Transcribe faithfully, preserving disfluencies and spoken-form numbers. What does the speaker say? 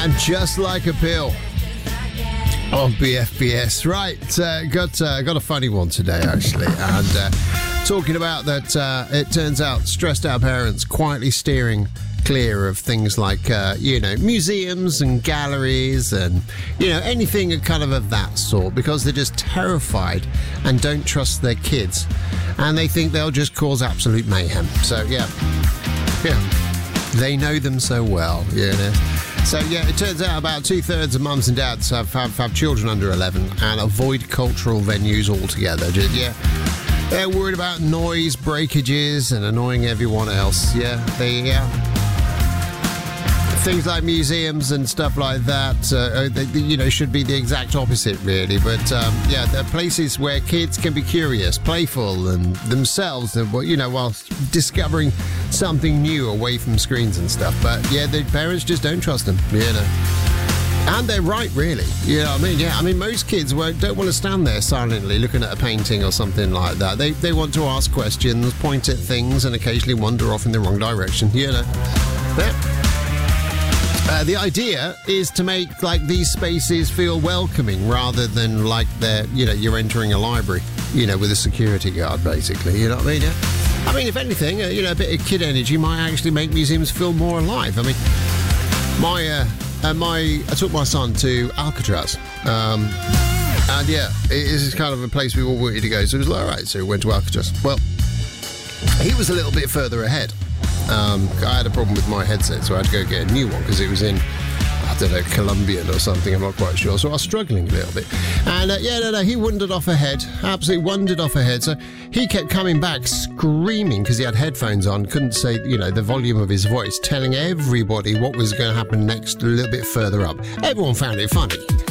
And Just Like a Pill on B F B S. Right, uh, got uh, got a funny one today, actually. And uh, talking about that, uh, it turns out stressed out parents quietly steering clear of things like, uh, you know, museums and galleries and, you know, anything kind of of that sort, because they're just terrified and don't trust their kids. And they think they'll just cause absolute mayhem. So, yeah. Yeah. They know them so well, you know. So, yeah, it turns out about two-thirds of mums and dads have, have, have children under eleven and avoid cultural venues altogether. Just, yeah. They're worried about noise, breakages, and annoying everyone else. Yeah, they, yeah. Things like museums and stuff like that, uh, they, you know, should be the exact opposite, really. But, um, yeah, they're places where kids can be curious, playful, and themselves, you know, whilst discovering something new away from screens and stuff. But, yeah, the parents just don't trust them, you know. And they're right, really. You know what I mean? Yeah, I mean, most kids won't, don't want to stand there silently looking at a painting or something like that. They, they want to ask questions, point at things, and occasionally wander off in the wrong direction, you know. Yeah. Uh, the idea is to make, like, these spaces feel welcoming rather than like they're, you know, you're entering a library, you know, with a security guard, basically. You know what I mean? Yeah. I mean, if anything, uh, you know, a bit of kid energy might actually make museums feel more alive. I mean, my, uh, uh, my, I took my son to Alcatraz, um, and yeah, it is kind of a place we all wanted to go. So it was like, all right, so we went to Alcatraz. Well, he was a little bit further ahead. Um, I had a problem with my headset, so I had to go get a new one because it was in, I don't know, Colombian or something, I'm not quite sure. So I was struggling a little bit. And uh, yeah, no, no, he wandered off ahead, absolutely wandered off ahead. So he kept coming back screaming because he had headphones on, couldn't say, you know, the volume of his voice, telling everybody what was going to happen next a little bit further up. Everyone found it funny.